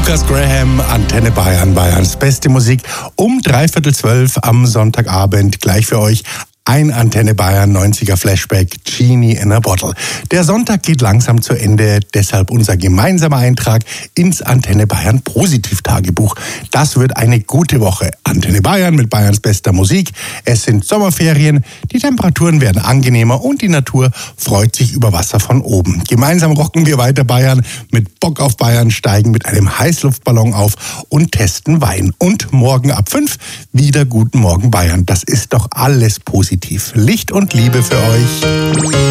Lukas Graham, Antenne Bayern, Bayerns beste Musik um 11:45 am Sonntagabend. Gleich für euch ein Antenne Bayern 90er Flashback, Genie in a Bottle. Der Sonntag geht langsam zu Ende, deshalb unser gemeinsamer Eintrag ins Antenne Bayern Positivtagebuch. Das wird eine gute Woche. Antenne Bayern mit Bayerns bester Musik. Es sind Sommerferien, die Temperaturen werden angenehmer und die Natur freut sich über Wasser von oben. Gemeinsam rocken wir weiter Bayern mit Bock auf Bayern, steigen mit einem Heißluftballon auf und testen Wein. Und morgen ab 5 wieder Guten Morgen Bayern. Das ist doch alles positiv. Licht und Liebe für euch.